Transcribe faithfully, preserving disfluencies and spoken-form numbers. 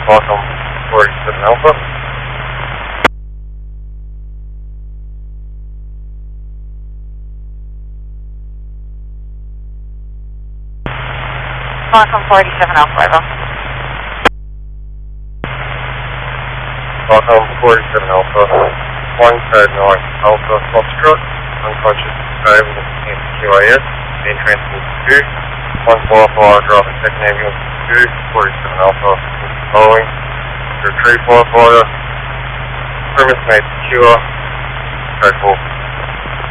Welcome, forty-seven Alpha. Welcome, forty-seven Alpha, Bravo. Welcome, forty-seven Alpha. One side north, Alpha Foxtrot, unconscious, driving in Q I S, main transmission two. One four four, driving second ambulance two, forty-seven Alpha, following. Retrieve four quarter, premise made secure, code four.